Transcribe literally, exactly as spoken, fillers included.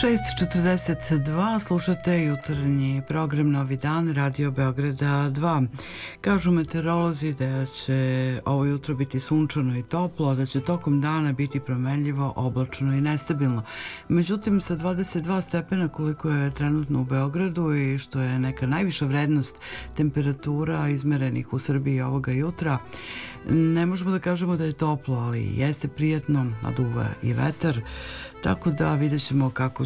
šest četrdeset dva, slušate jutarnji program Novi dan, Radio Beograda dva. Kažu meteorolozi da će ovo jutro biti sunčano i toplo, a da će tokom dana biti promenljivo, oblačno i nestabilno. Međutim, sa dvadeset dva stepena koliko je trenutno u Beogradu i što je neka najviša vrednost temperatura izmerenih u Srbiji ovoga jutra, ne možemo da kažemo da je toplo, ali jeste prijatno, naduva i vetar, tako da vidjet ćemo kako